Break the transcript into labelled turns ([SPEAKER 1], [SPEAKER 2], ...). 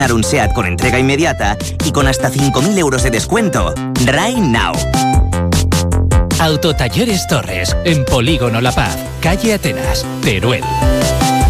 [SPEAKER 1] un SEAT con entrega inmediata y con hasta 5.000 euros de descuento. Right now.
[SPEAKER 2] Autotalleres Torres, en Polígono La Paz, calle Atenas, Teruel.